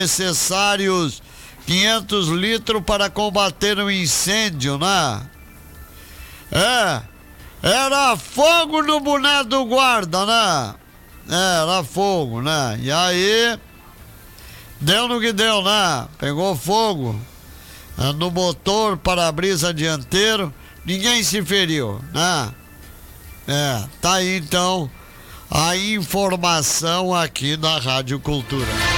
necessários 500 litros para combater o incêndio, né? Era fogo no boné do guarda, né? Era fogo, né? E aí, deu no que deu, né? Pegou fogo no motor, para-brisa dianteiro, ninguém se feriu, né? Tá aí então a informação aqui da Rádio Cultura.